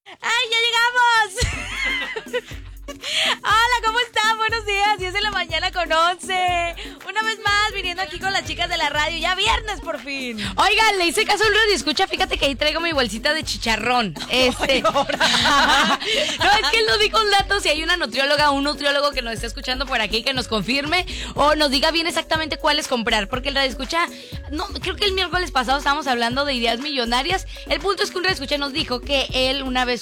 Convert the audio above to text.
¡Ay, ya llegamos! Hola, ¿cómo están? Buenos días, 10 de la mañana con 11. Una vez más, viniendo aquí con las chicas de la radio. Ya viernes, por fin. Oigan, le hice caso a un radio escucha. Fíjate que ahí traigo mi bolsita de chicharrón. No, es que él nos dijo un dato. Si hay una nutrióloga o un nutriólogo que nos está escuchando por aquí, que nos confirme o nos diga bien exactamente cuáles comprar. Porque el radio escucha, no, creo que el miércoles pasado estábamos hablando de ideas millonarias. El punto es que un radio escucha nos dijo que él una vez